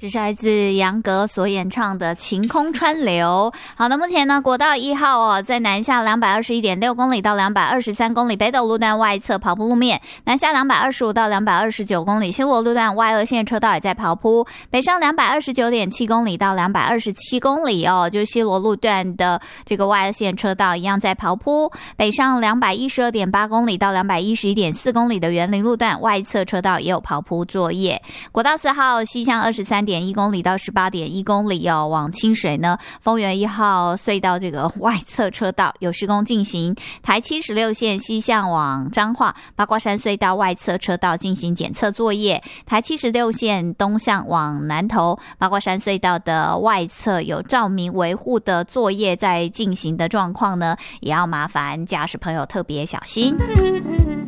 这是来自杨格所演唱的《晴空川流》。好的，目前呢，国道1号在南下221.6公里到223公里，北斗路段外侧跑铺路面，南下225到229公里，西螺路段外2线车道也在跑铺，北上229.7公里到227公里就是西螺路段的这个外2线车道一样在跑铺，北上212.8公里到211.4公里的园林路段外侧车道也有跑铺作业。国道4号西向23.1公里到18.1公里往清水呢，丰原1号隧道这个外侧车道有施工进行，台76线西向往彰化八卦山隧道外侧车道进行检测作业，台76线东向往南投八卦山隧道的外侧有照明维护的作业在进行的状况呢，也要麻烦驾驶朋友特别小心。